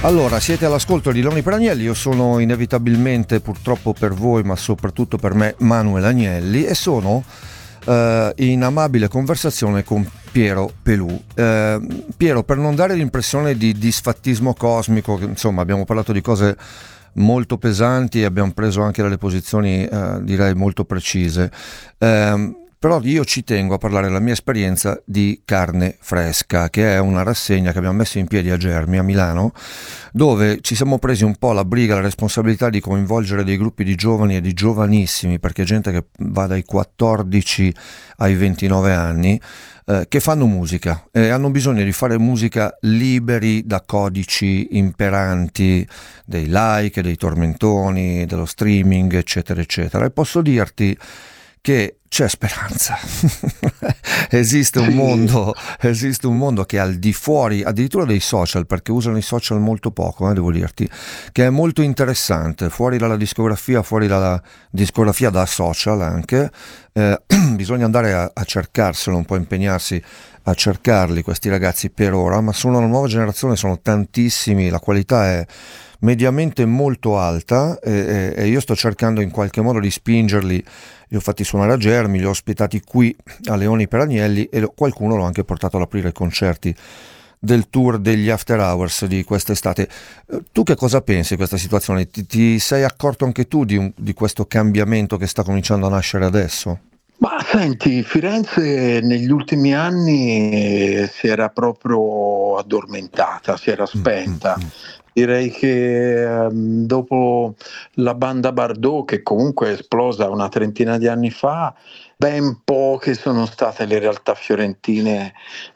Allora, siete all'ascolto di Leoni per Agnelli, io sono inevitabilmente, purtroppo per voi, ma soprattutto per me, Manuel Agnelli, e sono in amabile conversazione con Piero Pelù. Piero, per non dare l'impressione di disfattismo cosmico, che, insomma, abbiamo parlato di cose molto pesanti e abbiamo preso anche delle posizioni, direi, molto precise. Però io ci tengo a parlare della mia esperienza di Carne Fresca, che è una rassegna che abbiamo messo in piedi a Germi, a Milano, dove ci siamo presi un po' la briga, la responsabilità di coinvolgere dei gruppi di giovani e di giovanissimi, perché gente che va dai 14 ai 29 anni, che fanno musica e hanno bisogno di fare musica liberi da codici imperanti dei like, dei tormentoni, dello streaming, eccetera, eccetera. E posso dirti che c'è speranza. esiste un mondo che è al di fuori addirittura dei social, perché usano i social molto poco, devo dirti, che è molto interessante, fuori dalla discografia da social anche. Bisogna andare a cercarselo, un po' impegnarsi a cercarli questi ragazzi per ora, ma sono una nuova generazione, sono tantissimi, la qualità è mediamente molto alta, e io sto cercando in qualche modo di spingerli. Li ho fatti suonare a Germi, li ho ospitati qui a Leoni per Agnelli e qualcuno l'ho anche portato ad aprire i concerti del tour degli After Hours di quest'estate. Tu che cosa pensi di questa situazione? Ti sei accorto anche tu di questo cambiamento che sta cominciando a nascere adesso? Ma senti, Firenze negli ultimi anni si era proprio addormentata, si era spenta. Direi che dopo la banda Bardot, che comunque è esplosa una trentina di anni fa, ben poche sono state le realtà fiorentine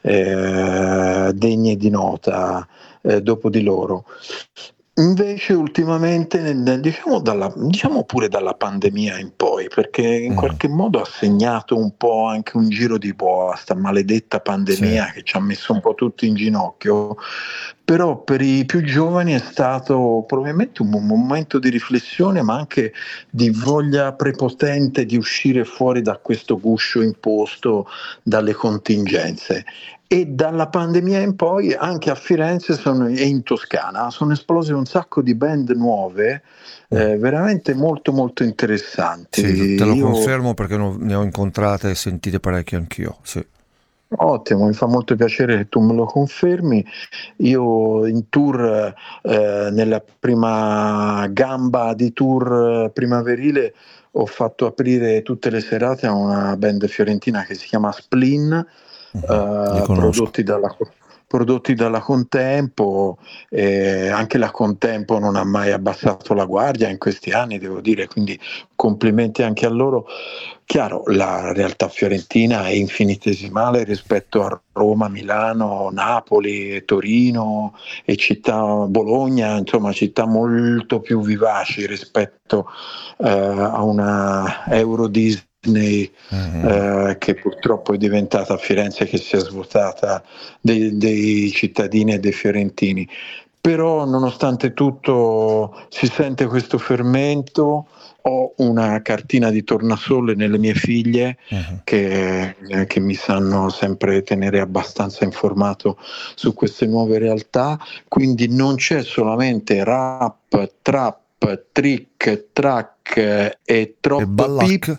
degne di nota dopo di loro. Invece ultimamente, diciamo pure dalla pandemia in poi, perché in qualche modo ha segnato un po' anche un giro di boa, sta maledetta Sì. pandemia che ci ha messo un po' tutti in ginocchio, però per i più giovani è stato probabilmente un momento di riflessione, ma anche di voglia prepotente di uscire fuori da questo guscio imposto dalle contingenze. E dalla pandemia in poi anche a Firenze e in Toscana sono esplose un sacco di band nuove, veramente molto molto interessanti. Sì, te lo Io confermo perché ne ho incontrate e sentite parecchie anch'io, sì. Ottimo, mi fa molto piacere che tu me lo confermi. Io in tour, nella prima gamba di tour primaverile, ho fatto aprire tutte le serate a una band fiorentina che si chiama Splin, Li conosco. prodotti dalla Contempo. Anche la Contempo non ha mai abbassato la guardia in questi anni, devo dire, quindi complimenti anche a loro. Chiaro, la realtà fiorentina è infinitesimale rispetto a Roma, Milano, Napoli, Torino e città Bologna, insomma città molto più vivaci rispetto a una Euro Disney che purtroppo è diventata a Firenze, che si è svuotata dei cittadini e dei fiorentini. Però nonostante tutto si sente questo fermento. Ho una cartina di tornasole nelle mie figlie che mi sanno sempre tenere abbastanza informato su queste nuove realtà, quindi non c'è solamente rap, trap, trick, track e E troppo Ballac? pip,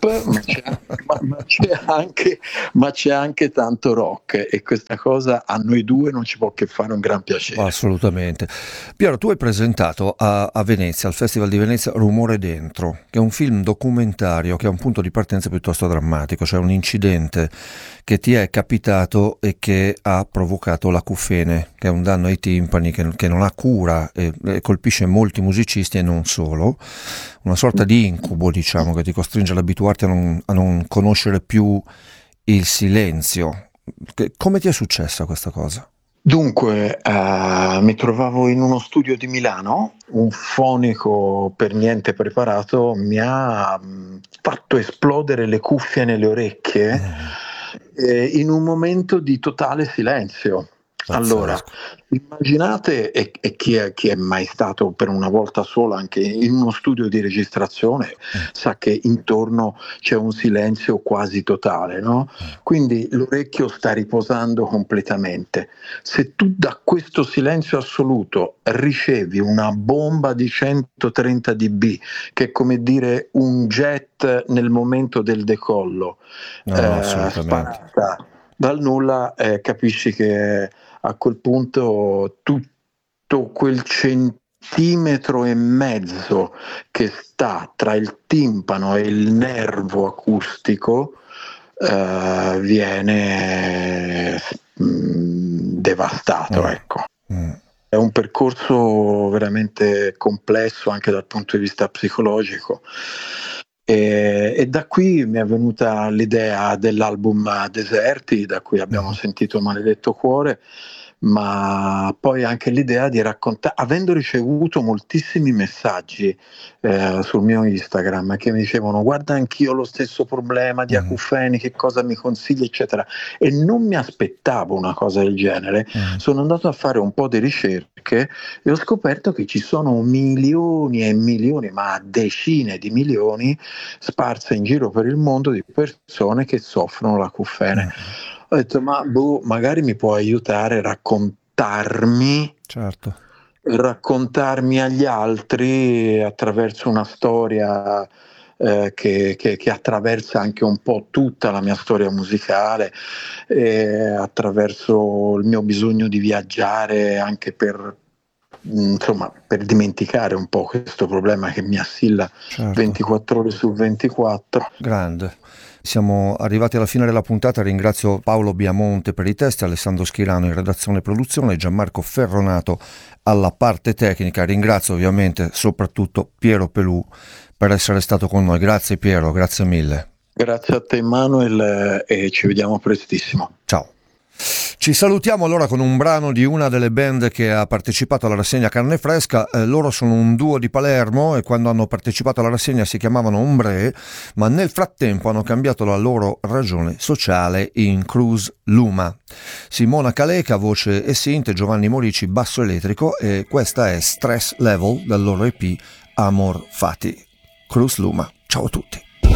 ma c'è anche tanto rock, e questa cosa a noi due non ci può che fare un gran piacere. Assolutamente. Piero, tu hai presentato a Venezia, al Festival di Venezia, Rumore Dentro, che è un film documentario che ha un punto di partenza piuttosto drammatico, cioè un incidente che ti è capitato e che ha provocato l'acufene, che è un danno ai timpani che non ha cura e colpisce molti musicisti e non solo. Una sorta di incubo, diciamo, che ti costringe ad abituarti a non conoscere più il silenzio. Come ti è successa questa cosa? Dunque, mi trovavo in uno studio di Milano, un fonico per niente preparato mi ha fatto esplodere le cuffie nelle orecchie in un momento di totale silenzio. Allora, immaginate, e chi è mai stato per una volta sola anche in uno studio di registrazione sa che intorno c'è un silenzio quasi totale, no? Quindi l'orecchio sta riposando completamente. Se tu da questo silenzio assoluto ricevi una bomba di 130 dB, che è come dire un jet nel momento del decollo, No, assolutamente. sparata dal nulla, capisci che a quel punto tutto quel centimetro e mezzo che sta tra il timpano e il nervo acustico viene devastato, ecco. È un percorso veramente complesso anche dal punto di vista psicologico. E da qui mi è venuta l'idea dell'album Deserti, da cui abbiamo sentito Maledetto Cuore, ma poi anche l'idea di raccontare, avendo ricevuto moltissimi messaggi sul mio Instagram che mi dicevano guarda anch'io ho lo stesso problema di acufeni, che cosa mi consigli eccetera, e non mi aspettavo una cosa del genere, sono andato a fare un po' di ricerche e ho scoperto che ci sono milioni e milioni, ma decine di milioni sparse in giro per il mondo di persone che soffrono l'acufene. Ho detto ma magari mi può aiutare a raccontarmi agli altri attraverso una storia che attraversa anche un po' tutta la mia storia musicale, attraverso il mio bisogno di viaggiare anche per dimenticare un po' questo problema che mi assilla 24 ore su 24. Grande. Siamo arrivati alla fine della puntata. Ringrazio Paolo Biamonte per i testi, Alessandro Schirano in redazione e produzione, Gianmarco Ferronato alla parte tecnica. Ringrazio ovviamente soprattutto Piero Pelù per essere stato con noi. Grazie Piero, grazie mille. Grazie a te Manuel e ci vediamo prestissimo. Ciao. Ci salutiamo allora con un brano di una delle band che ha partecipato alla rassegna Carne Fresca. Loro sono un duo di Palermo e quando hanno partecipato alla rassegna si chiamavano Ombre, ma nel frattempo hanno cambiato la loro ragione sociale in Cruz Luma. Simona Caleca, voce e synth, Giovanni Morici, basso elettrico, e questa è Stress Level dal loro EP Amor Fati. Cruz Luma. Ciao a tutti.